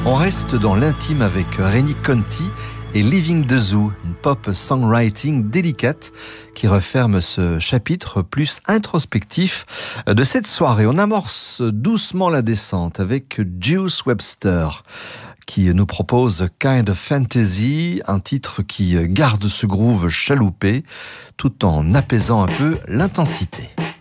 On reste dans l'intime avec Rennie Conti et Living the Zoo, une pop songwriting délicate qui referme ce chapitre plus introspectif de cette soirée. On amorce doucement la descente avec Juice Webster qui nous propose Kind of Fantasy, un titre qui garde ce groove chaloupé tout en apaisant un peu l'intensité.